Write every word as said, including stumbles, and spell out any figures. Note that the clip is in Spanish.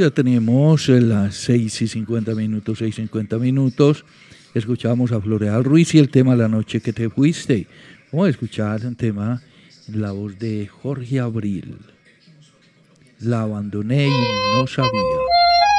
ya tenemos las seis y cincuenta minutos, seis y cincuenta minutos. Escuchamos a Floreal Ruiz y el tema La noche que te fuiste. Vamos a escuchar un tema en la voz de Jorge Abril. La abandoné y no sabía.